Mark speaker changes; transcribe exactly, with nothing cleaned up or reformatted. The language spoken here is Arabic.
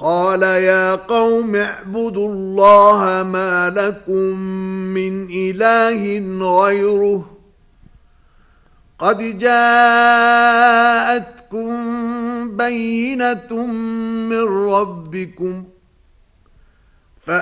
Speaker 1: قال يا قوم اعبدوا الله ما لكم من إله غيره قد جاءتكم بينة من ربكم